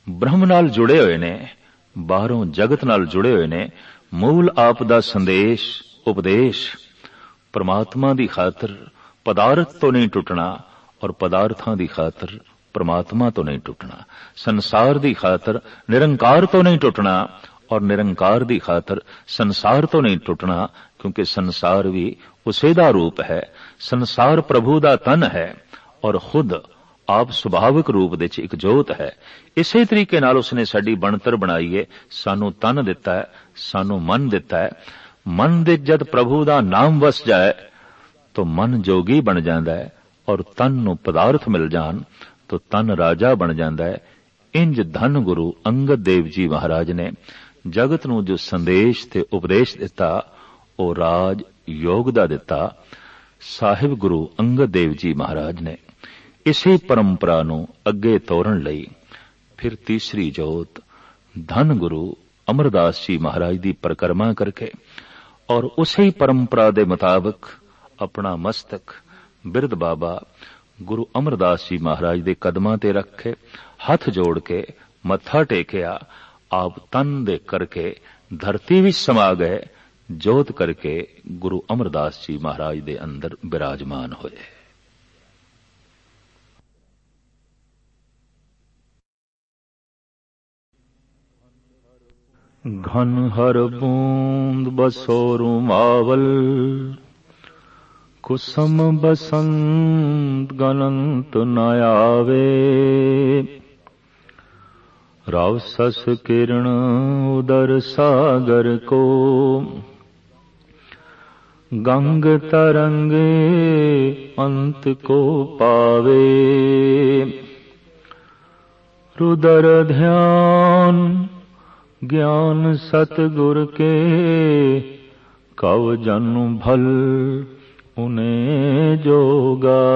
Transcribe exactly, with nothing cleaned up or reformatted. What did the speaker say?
ब्रह्म नाल जुड़े हुए ने, बाहरों जगत नाल जुड़े हुए ने। मूल आप दा संदेश उपदेश परमात्मा दी खातर पदार्थ तो नहीं टुटना और पदार्थां दी खातर परमात्मा तो नहीं टुटना। संसार दी खातर निरंकार तो नहीं टुटना और निरंकार दी खातर संसार तो नहीं टुटना, क्योंकि संसार भी उसे दा रूप है। संसार प्रभु दा तन है और खुद आप सुभाविक रूप दे च एक जोत है। इसे तरीके नाल उसने साडी बनतर बनाई है, सानू तन दिता है, सानू मन दिता है। मन दे जद प्रभु दा नाम वस जाए तो मन जोगी बन जाता है और तन नू पदार्थ मिल जान तो तन राजा बन जाता है। इंज धन गुरु अंगद देव जी महाराज ने जगत नू जो संदेश ते उपदेश दिता वो राज योग दा दिता। साहिब गुरु अंगद देव जी महाराज ने इसी परंपरा नू अगे तोड़न लई फिर तीसरी जोत धन गुरु अमरदास जी महाराज दी परिक्रमा करके और उसी परंपरा दे मुताबिक अपना मस्तक बिरद बाबा गुरु अमरदास जी महाराज दे कदमां ते रखे, हथ जोड़ के मत्था टेकिया। आप तन दे करके धरती विच समा गए, जोत करके गुरु अमरदास जी महाराज दे अंदर विराजमान होए। घन हर बूंद बसोरु मावल, कुसम बसंत गनंत न आवे। राव सस किरण उदर सागर को, गंग तरंगे अंत को पावे। रुदर ध्यान ज्ञान सतगुर के, कव जन भल उन्हें जो गावे।